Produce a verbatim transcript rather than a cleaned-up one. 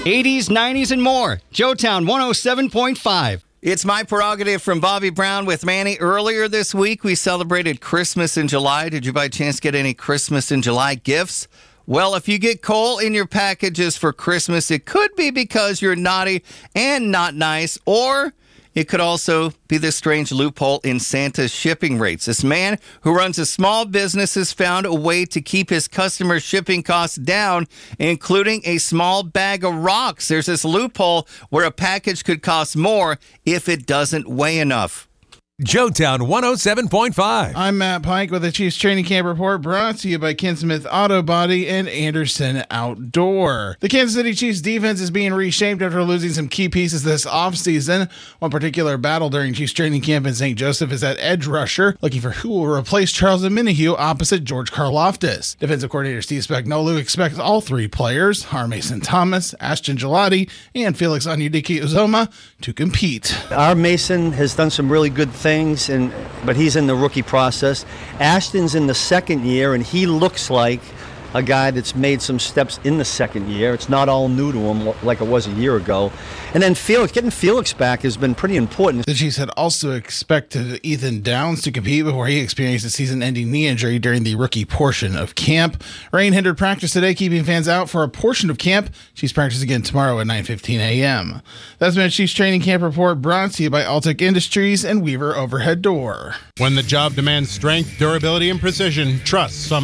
eighties, nineties, and more. Joetown one oh seven point five. It's My Prerogative from Bobby Brown with Manny. Earlier this week, we celebrated Christmas in July. Did you by chance get any Christmas in July gifts? Well, if you get coal in your packages for Christmas, it could be because you're naughty and not nice, or it could also be the strange loophole in Santa's shipping rates. This man who runs a small business has found a way to keep his customers' shipping costs down, including a small bag of rocks. There's this loophole where a package could cost more if it doesn't weigh enough. Joetown one oh seven point five. I'm Matt Pike with the Chiefs Training Camp Report, brought to you by Ken Smith Auto Body and Anderson Outdoor. The Kansas City Chiefs defense is being reshaped after losing some key pieces this offseason. One particular battle during Chiefs Training Camp in Saint Joseph is at edge rusher, looking for who will replace Charles Omenihu opposite George Karlaftis. Defensive coordinator Steve Spagnuolo expects all three players, R. Mason Thomas, Ashton Gelati, and Felix Onyedike-Uzomah, to compete. R. Mason has done some really good things. Things, and but he's in the rookie process. Ashton's in the second year, and he looks like a guy that's made some steps in the second year. It's not all new to him like it was a year ago. And then Felix, getting Felix back has been pretty important. The Chiefs had also expected Ethan Downs to compete before he experienced a season-ending knee injury during the rookie portion of camp. Rain hindered practice today, keeping fans out for a portion of camp. Chiefs practice again tomorrow at nine fifteen a.m. That's been a Chiefs Training Camp Report brought to you by Altec Industries and Weaver Overhead Door. When the job demands strength, durability, and precision, trust some